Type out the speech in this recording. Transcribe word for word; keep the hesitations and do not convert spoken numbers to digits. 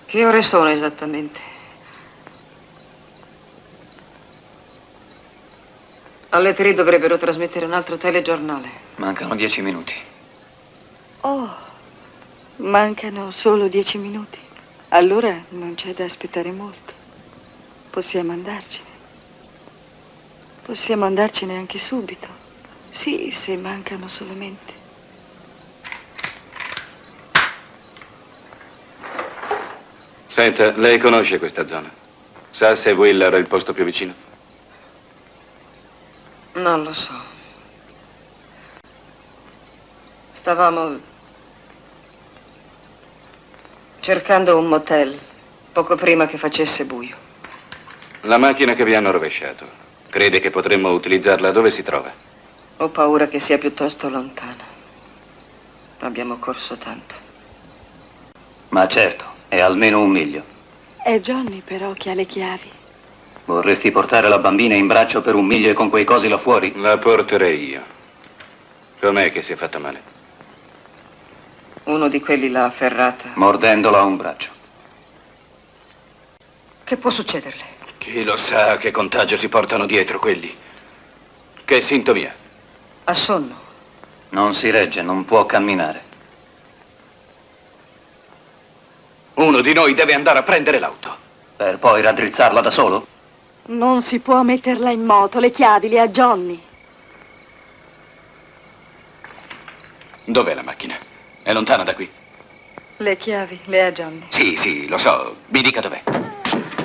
Che ore sono esattamente? Alle tre dovrebbero trasmettere un altro telegiornale. Mancano dieci minuti. Oh, mancano solo dieci minuti. Allora non c'è da aspettare molto. Possiamo andarcene. Possiamo andarcene anche subito. Sì, se mancano solamente. Senta, lei conosce questa zona? Sa se Wheeler è il posto più vicino? Non lo so. Stavamo cercando un motel poco prima che facesse buio. La macchina che vi hanno rovesciato, crede che potremmo utilizzarla dove si trova? Ho paura che sia piuttosto lontana. Abbiamo corso tanto. Ma certo, è almeno un miglio. È Johnny però che ha le chiavi. Vorresti portare la bambina in braccio per un miglio e con quei cosi là fuori? La porterei io. Com'è che si è fatta male? Uno di quelli l'ha afferrata. Mordendola a un braccio. Che può succederle? Chi lo sa che contagio si portano dietro quelli? Che sintomi ha? Ha sonno. Non si regge, non può camminare. Uno di noi deve andare a prendere l'auto. Per poi raddrizzarla da solo? Non si può metterla in moto, le chiavi le ha Johnny. Dov'è la macchina? È lontana da qui? Le chiavi le ha Johnny. Sì, sì, lo so. Mi dica dov'è.